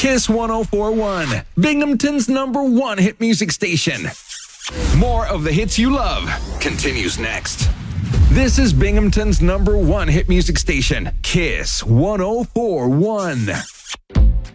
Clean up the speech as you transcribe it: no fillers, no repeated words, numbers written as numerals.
Kiss 1041, Binghamton's #1 hit music station. More of the hits you love continues next. This is Binghamton's #1 hit music station, Kiss 1041.